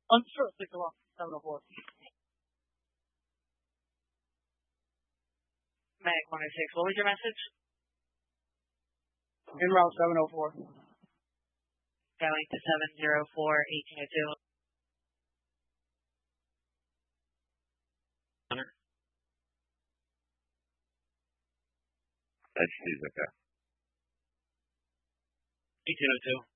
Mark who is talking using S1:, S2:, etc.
S1: Unsure, 6 o'clock, 704.
S2: Mag 106, what was your message?
S1: En route 704.
S2: Going to 704, 1802. Hunter.
S3: That's Suzuka.
S2: 1802.